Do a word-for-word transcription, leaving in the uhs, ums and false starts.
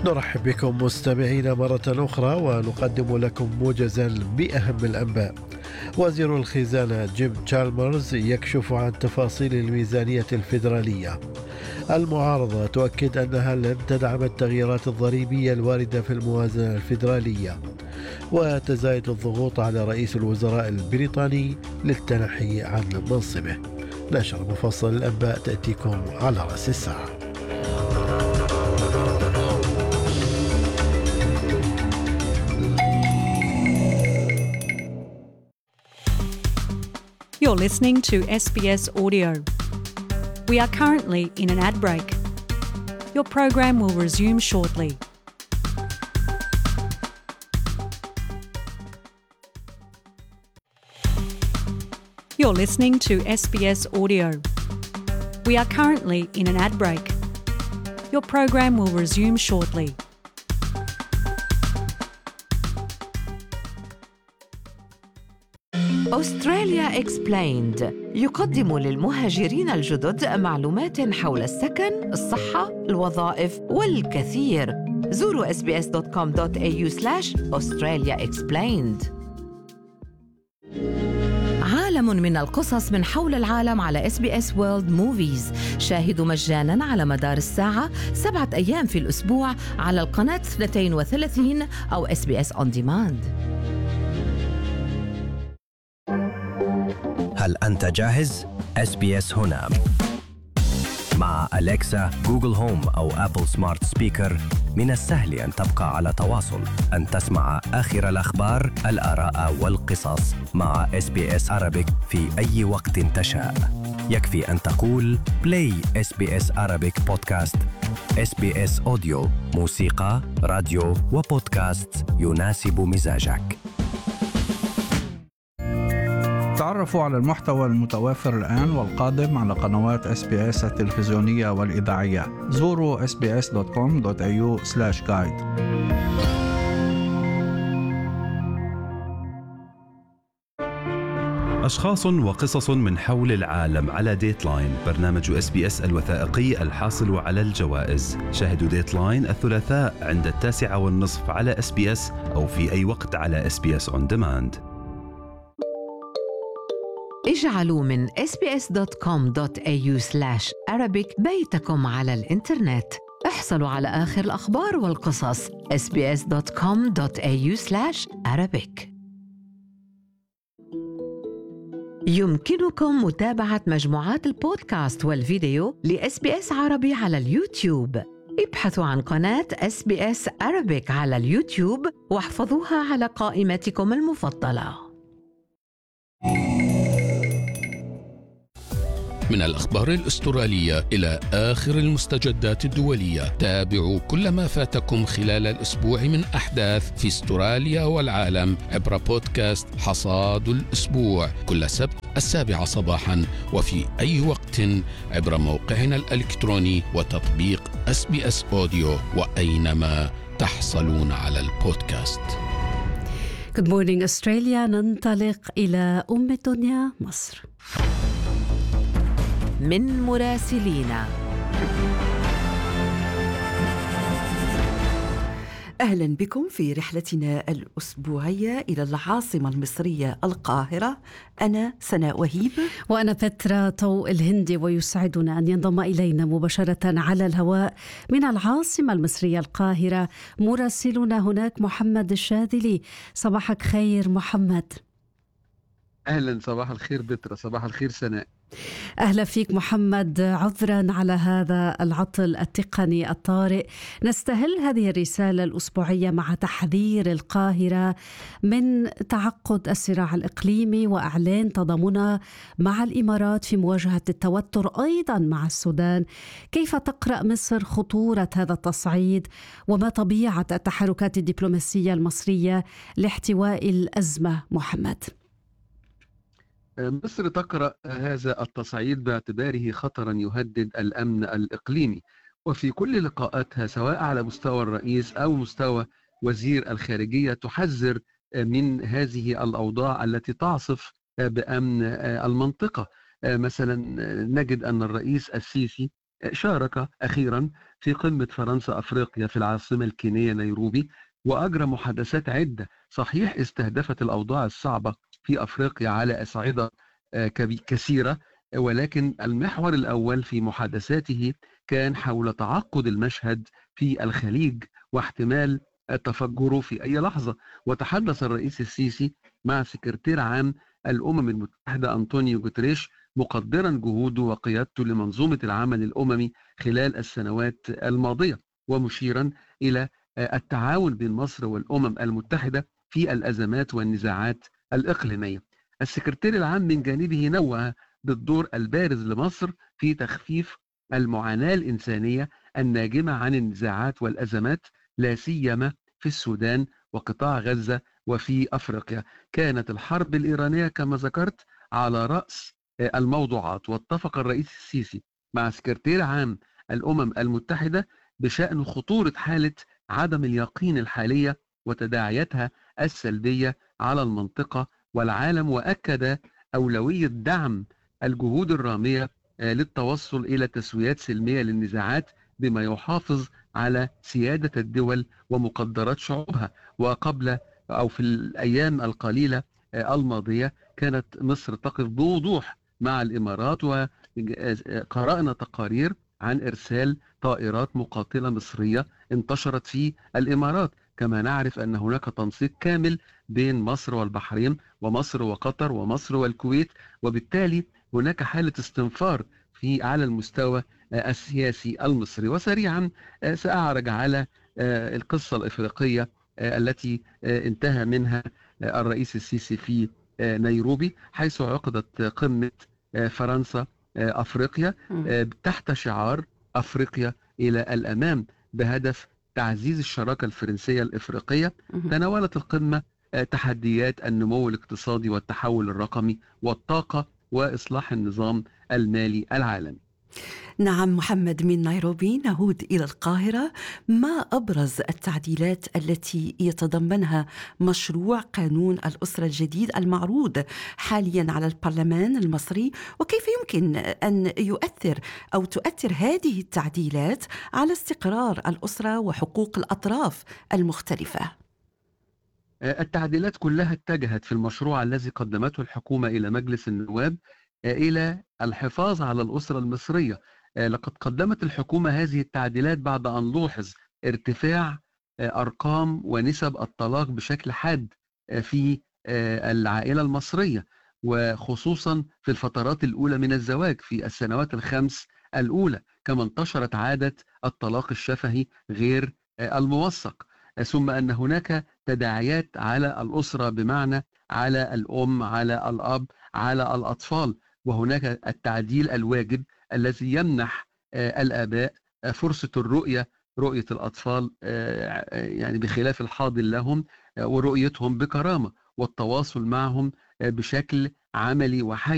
نرحب بكم مستمعين مرة أخرى ونقدم لكم موجزا بأهم الأنباء. وزير الخزانة جيم تشالمرز يكشف عن تفاصيل الميزانية الفيدرالية. المعارضة تؤكد أنها لن تدعم التغييرات الضريبية الواردة في الموازنة الفيدرالية. وتزايد الضغوط على رئيس الوزراء البريطاني للتنحي عن منصبه. نشر مفصل الأنباء تأتيكم على رأس الساعة. You're listening to S B S Audio. We are currently in an ad break. Your program will resume shortly. You're listening to S B S Audio. We are currently in an ad break. Your program will resume shortly. أستراليا إكسبلايند يقدم للمهاجرين الجدد معلومات حول السكن، الصحة، الوظائف والكثير. زوروا اس بي اس دوت كوم دوت اي يو سلاش أستراليا إكسبلايند. عالم من القصص من حول العالم على إس بي إس World Movies. شاهدوا مجاناً على مدار الساعة سبعة أيام في الأسبوع على القناة اثنتين وثلاثين أو إس بي إس On Demand. هل أنت جاهز؟ إس بي إس هنا. مع أليكسا، جوجل هوم أو أبل سمارت سبيكر من السهل أن تبقى على تواصل، أن تسمع آخر الأخبار، الآراء والقصص مع إس بي إس Arabic في أي وقت تشاء. يكفي أن تقول Play إس بي إس Arabic Podcast. إس بي إس أوديو، موسيقى، راديو وبودكاست يناسب مزاجك. تعرفوا على المحتوى المتوافر الآن والقادم على قنوات إس بي إس التلفزيونية والإذاعية. زوروا إس بي إس دوت كوم دوت إي يو سلاش جايد. أشخاص وقصص من حول العالم على ديتلاين، برنامج إس بي إس الوثائقي الحاصل على الجوائز. شاهدوا ديتلاين الثلاثاء عند التاسعة والنصف على إس بي إس أو في أي وقت على إس بي إس On Demand. اجعلوا من إس بي إس دوت كوم دوت إي يو سلاش Arabic بيتكم على الإنترنت. احصلوا على آخر الأخبار والقصص. إس بي إس دوت كوم دوت إي يو سلاش Arabic. يمكنكم متابعة مجموعات البودكاست والفيديو لإس بي إس عربي على اليوتيوب. ابحثوا عن قناة إس بي إس Arabic على اليوتيوب واحفظوها على قائمتكم المفضلة. من الأخبار الأسترالية إلى آخر المستجدات الدولية، تابعوا كل ما فاتكم خلال الأسبوع من أحداث في أستراليا والعالم عبر بودكاست حصاد الأسبوع كل سبت السابعة صباحاً وفي أي وقت عبر موقعنا الإلكتروني وتطبيق إس بي إس أوديو وأينما تحصلون على البودكاست. Good morning Australia. ننطلق إلى أم الدنيا مصر. من مراسلينا. أهلا بكم في رحلتنا الأسبوعية إلى العاصمة المصرية القاهرة. أنا سناء وهيب وأنا بترا طوء الهندي، ويسعدنا أن ينضم إلينا مباشرة على الهواء من العاصمة المصرية القاهرة مراسلنا هناك محمد الشاذلي. صباحك خير محمد. أهلا، صباح الخير بترا، صباح الخير سناء. أهلا فيك محمد. عذرا على هذا العطل التقني الطارئ. نستهل هذه الرسالة الأسبوعية مع تحذير القاهرة من تعقد الصراع الإقليمي وإعلان تضامنها مع الإمارات في مواجهة التوتر أيضا مع السودان. كيف تقرأ مصر خطورة هذا التصعيد وما طبيعة التحركات الدبلوماسية المصرية لاحتواء الأزمة محمد؟ مصر تقرأ هذا التصعيد باعتباره خطرا يهدد الأمن الإقليمي، وفي كل لقاءاتها سواء على مستوى الرئيس أو مستوى وزير الخارجية تحذر من هذه الأوضاع التي تعصف بأمن المنطقة. مثلا نجد أن الرئيس السيسي شارك أخيرا في قمة فرنسا أفريقيا في العاصمة الكينية نيروبي، وأجرى محادثات عدة صحيح استهدفت الأوضاع الصعبة في أفريقيا على أصعدة كثيرة، ولكن المحور الأول في محادثاته كان حول تعقد المشهد في الخليج واحتمال تفجره في أي لحظة. وتحدث الرئيس السيسي مع سكرتير عام الأمم المتحدة أنطونيو جوتريش مقدرا جهوده وقيادته لمنظومة العمل الأممي خلال السنوات الماضية، ومشيرا إلى التعاون بين مصر والأمم المتحدة في الأزمات والنزاعات الإقليمية. السكرتير العام من جانبه نوه بالدور البارز لمصر في تخفيف المعاناة الإنسانية الناجمة عن النزاعات والأزمات، لا سيما في السودان وقطاع غزة وفي أفريقيا. كانت الحرب الإيرانية كما ذكرت على رأس الموضوعات، واتفق الرئيس السيسي مع سكرتير عام الأمم المتحدة بشأن خطورة حالة عدم اليقين الحالية وتداعياتها السلبية على المنطقة والعالم، وأكد أولوية دعم الجهود الرامية للتوصل إلى تسويات سلمية للنزاعات بما يحافظ على سيادة الدول ومقدرات شعوبها. وقبل أو في الأيام القليلة الماضية كانت مصر تقف بوضوح مع الإمارات، وقرأنا تقارير عن إرسال طائرات مقاتلة مصرية انتشرت في الإمارات. كما نعرف أن هناك تنسيق كامل بين مصر والبحرين ومصر وقطر ومصر والكويت، وبالتالي هناك حالة استنفار في على المستوى السياسي المصري. وسريعا سأعرج على القصة الإفريقية التي انتهى منها الرئيس السيسي في نيروبي، حيث عقدت قمة فرنسا أفريقيا تحت شعار أفريقيا إلى الأمام بهدف تعزيز الشراكة الفرنسية الإفريقية. تناولت القمة تحديات النمو الاقتصادي والتحول الرقمي والطاقة وإصلاح النظام المالي العالمي. نعم محمد، من نيروبي نعود إلى القاهرة. ما أبرز التعديلات التي يتضمنها مشروع قانون الأسرة الجديد المعروض حاليا على البرلمان المصري، وكيف يمكن أن يؤثر أو تؤثر هذه التعديلات على استقرار الأسرة وحقوق الأطراف المختلفة؟ التعديلات كلها اتجهت في المشروع الذي قدمته الحكومة إلى مجلس النواب إلى الحفاظ على الأسرة المصرية. لقد قدمت الحكومة هذه التعديلات بعد أن لوحظ ارتفاع أرقام ونسب الطلاق بشكل حاد في العائلة المصرية، وخصوصا في الفترات الأولى من الزواج في السنوات الخمس الأولى. كما انتشرت عادة الطلاق الشفهي غير الموثق، ثم أن هناك تداعيات على الأسرة بمعنى على الأم، على الأب، على الأطفال. وهناك التعديل الواجب الذي يمنح الآباء فرصة الرؤية، رؤية الأطفال يعني بخلاف الحاضن لهم، ورؤيتهم بكرامة والتواصل معهم بشكل عملي وحي.